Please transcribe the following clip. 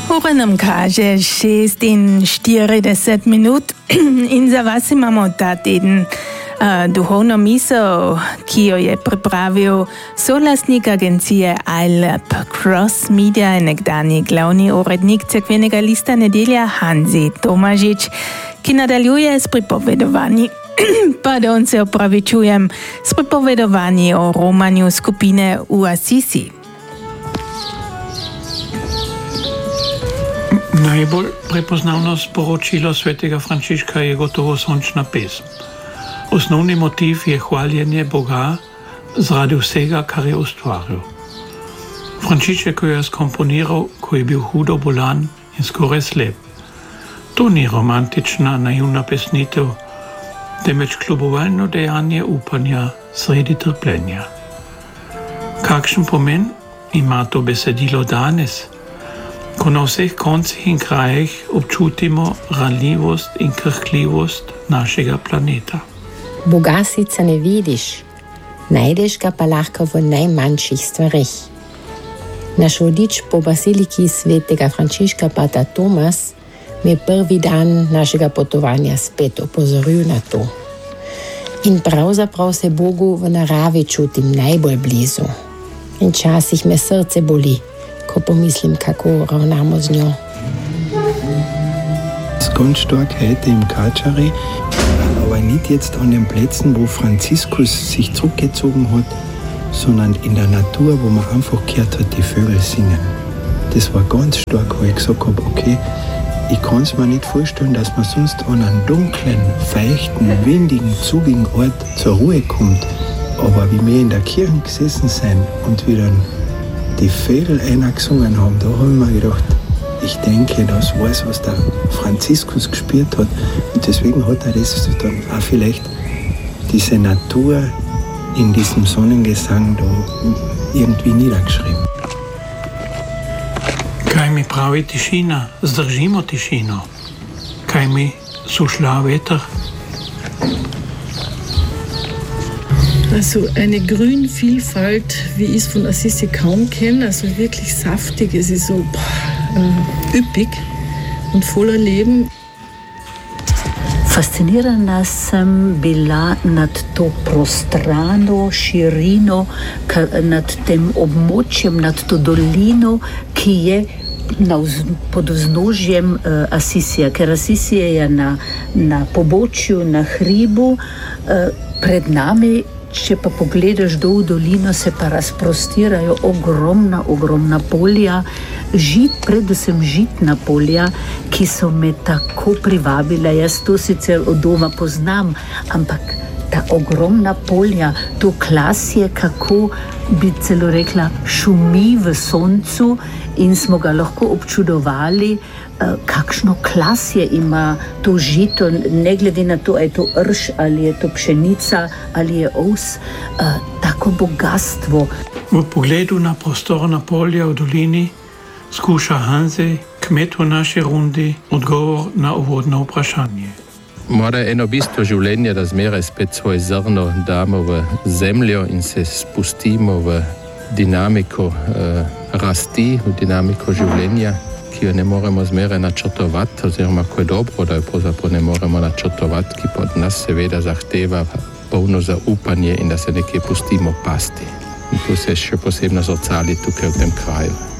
Ura nam kaže 6:40 in za vas imamo ta teden duhovno misel, ki jo je pripravil solastnik agencije iLab Cross Media in nekdani glavni urednik cerkvenega lista Nedelja Hanzi Tomažič, ki nadaljuje s pripovedovanji. Pardon, se opravičujem, s pripovedovanji o romanju skupine v Assisi. Najbolj prepoznavno sporočilo svetega Frančiška je gotovo sončna pesem. Osnovni motiv je hvaljenje Boga zaradi vsega, kar je ustvaril. Frančišek jo je skomponiral, ko je bil hudo bolan in skoraj slep. To ni romantična, naivna pesnitev, temveč kljubovalno dejanje upanja sredi trpljenja. Kakšen pomen ima to besedilo danes, ko na vseh koncih in krajih občutimo ranljivost in krhljivost našega planeta? Boga sicer ne vidiš, najdeš ga pa lahko v najmanjših stvarih. Naš vodič po baziliki svetega Frančiška pater Tomas mi je prvi dan našega potovanja spet opozoril na to. In pravzaprav se Bogu v naravi čutim najbolj blizu. In časih me srce boli, ko pomislim, kako ravnamo z njo. Ganz stark heute im Katschari, aber nicht jetzt an den Plätzen, wo Franziskus sich zurückgezogen hat, sondern in der Natur, wo man einfach gehört hat, die Vögel singen. Das war ganz stark, wo ich gesagt habe, okay, ich kann es mir nicht vorstellen, dass man sonst an einem dunklen, feuchten, windigen, zugigen Ort zur Ruhe kommt. Aber wie wir in der Kirche gesessen sind und wir dann die Vögel eingesungen haben, da habe ich mir gedacht, ich denke, das war es, was der Franziskus gespürt hat. Und deswegen hat er das dann auch vielleicht diese Natur in diesem Sonnengesang da irgendwie niedergeschrieben. Kaj mi pravi tišina? Zdržimo tišino. Kaj mi sušlja veter? Also eine Grünvielfalt, wie ich es von Assisi kaum kenne, also wirklich saftig, es ist so üppig und voller Leben. Fascinirana sem bila nad to prostrano širino, nad tem območjem, nad to dolino, ki je pod vznožjem Assisija, ker Assisija je na pobočju, na hribu, pred nami. Če pa pogledaš dol v dolino, se pa razprostirajo ogromna polja, predvsem žitna polja, ki so me tako privabila. Jaz to sicer od doma poznam, ampak ta ogromna polja, to klasje, kako bi celo rekla, šumi v soncu in smo ga lahko občudovali, kakšno klasje ima to žito, ne glede na to, ali je to rž, ali je to pšenica, ali je ovs, tako bogatstvo. V pogledu na prostorna polja v dolini skuša Hanzi, kmet v naši rundi, odgovor na uvodno vprašanje. Mora eno bistvo življenja, da zmeraj spet svoje zrno damo v zemljo in se spustimo v dinamiko rasti, v dinamiko življenja, ki jo ne moremo zmeraj načrtovati, oziroma ko je dobro, da jo pravzaprav ne moremo načrtovati, ki pa od nas seveda zahteva polno zaupanje in da se nekaj pustimo pasti. In to se še posebno zrcali tukaj v tem kraju.